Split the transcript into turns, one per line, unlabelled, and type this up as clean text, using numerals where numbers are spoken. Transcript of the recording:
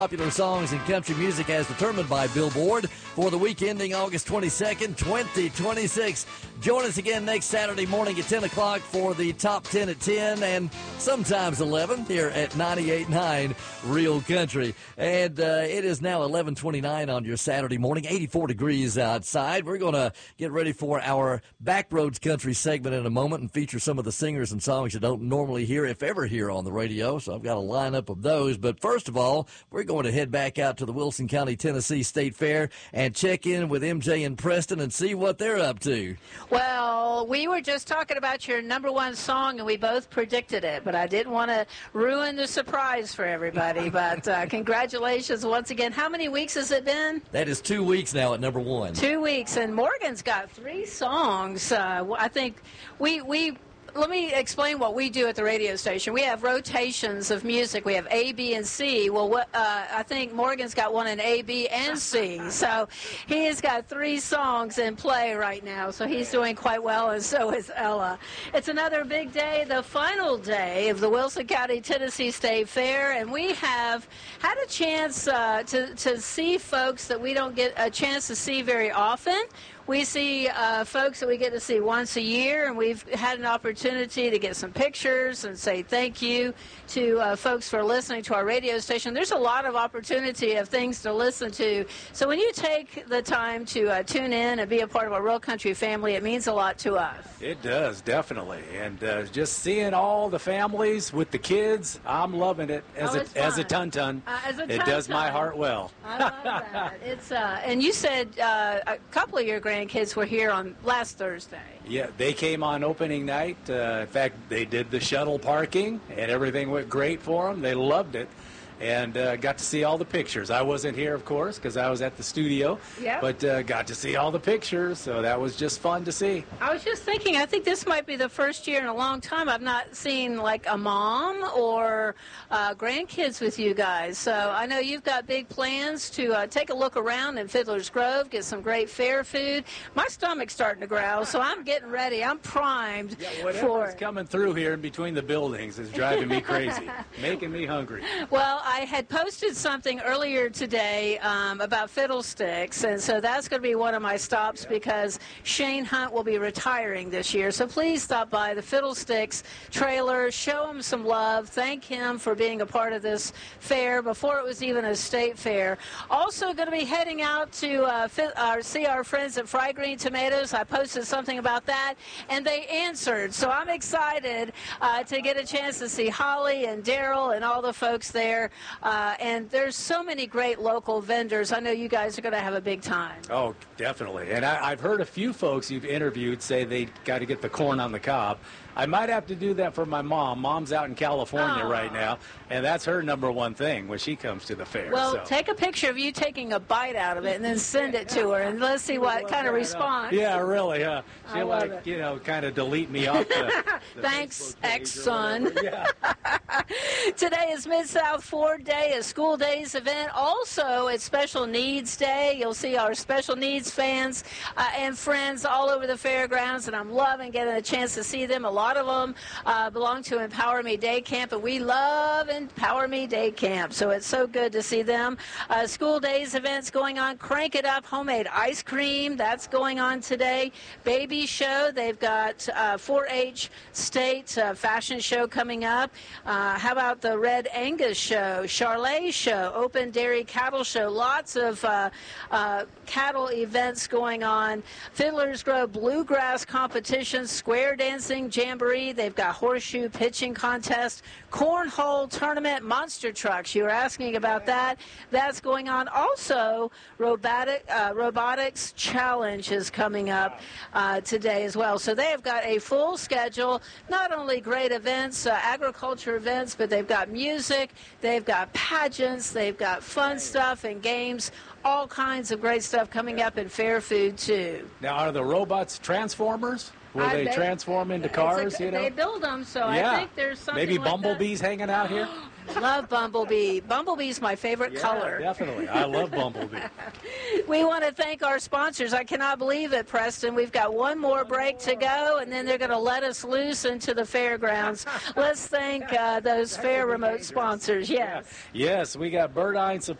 Popular songs in country music as determined by Billboard for the week ending August 22nd, 2026. Join us again next Saturday morning at 10 o'clock for the top 10 at 10 and sometimes 11 here at 98.9 Real Country. And it is now 11:29 on your Saturday morning, 84 degrees outside. We're going to get ready for our Backroads Country segment in a moment and feature some of the singers and songs you don't normally hear, if ever hear, on the radio. So I've got a lineup of those. But first of all, we're going to head back out to the Wilson County, Tennessee State Fair and check in with MJ and Preston and see what they're up to.
Well, we were just talking about your number one song, and we both predicted it, but I didn't want to ruin the surprise for everybody. But congratulations once again. How many weeks has it been?
That is 2 weeks now at number one.
2 weeks, and Morgan's got 3 songs. I think we let me explain what we do at the radio station. We have rotations of music. We have A, B, and C. Well, I think Morgan's got one in A, B, and C. So he has got 3 songs in play right now. So he's doing quite well, and so is Ella. It's another big day, the final day of the Wilson County, Tennessee State Fair, and we have had a chance to see folks that we don't get a chance to see very often. We see folks that we get to see once a year, and we've had an opportunity to get some pictures and say thank you to folks for listening to our radio station. There's a lot of opportunity of things to listen to. So when you take the time to tune in and be a part of our Real Country family, it means a lot to us.
It does, definitely. And just seeing all the families with the kids, I'm loving it as a ton-ton. It does my heart well.
I love that. It's and you said a couple of your grandkids were here on last Thursday.
Yeah, they came on opening night. In fact, they did the shuttle parking, and everything went great for them. They loved it. And got to see all the pictures. I wasn't here, of course, because I was at the studio.
Yep.
But got to see all the pictures, so that was just fun to see.
I was just thinking, I think this might be the first year in a long time I've not seen, like, a mom or grandkids with you guys. So I know you've got big plans to take a look around in Fiddler's Grove, get some great fair food. My stomach's starting to growl, so I'm getting ready. I'm primed for
whatever's coming through here in between the buildings is driving me crazy, making me hungry.
Well, I had posted something earlier today about Fiddlesticks, and so that's going to be one of my stops because Shane Hunt will be retiring this year. So please stop by the Fiddlesticks trailer, show him some love, thank him for being a part of this fair before it was even a state fair. Also going to be heading out to see our friends at Fry Green Tomatoes. I posted something about that, and they answered. So I'm excited to get a chance to see Holly and Daryl and all the folks there. And there's so many great local vendors. I know you guys are going to have a big time.
Oh, definitely. And I've heard a few folks you've interviewed say they got to get the corn on the cob. I might have to do that for my mom. Mom's out in California right now, and that's her number one thing when she comes to the fair.
Well, take a picture of you taking a bite out of it and then send it to her, and let's see what kind of response.
Yeah, really. She'll, kind of delete me off the
Thanks, ex-son.
Yeah.
Today is Mid-South Ford Day, a school days event. Also, it's Special Needs Day. You'll see our special needs fans and friends all over the fairgrounds, and I'm loving getting a chance to see them. A lot of them belong to Empower Me Day Camp, and we love Empower Me Day Camp, so it's so good to see them. School days events going on. Crank It Up homemade ice cream, that's going on today. Baby show, they've got 4-H state fashion show coming up. How about the Red Angus show, Charlet show, Open Dairy Cattle show, lots of cattle events going on. Fiddler's Grove Bluegrass competition, square dancing, jamboree. They've got horseshoe pitching contest, cornhole tournament, monster trucks. You were asking about that. That's going on. Also, robotics challenge is coming up today as well. So they have got a full schedule, not only great events, agriculture events, but they've got music, they've got pageants, they've got fun stuff and games, all kinds of great stuff coming up in fair food too.
Now, are the robots transformers? Will they transform into cars?
They build them, so
yeah.
I think there's something
maybe
like
bumblebees
that.
hanging out here.
Love Bumblebee. Bumblebee's my favorite color.
Definitely. I love Bumblebee.
We want to thank our sponsors. I cannot believe it, Preston. We've got one more break to go, and then they're going to let us loose into the fairgrounds. Let's thank those fair remote sponsors. Yes.
Yes, we got Burdine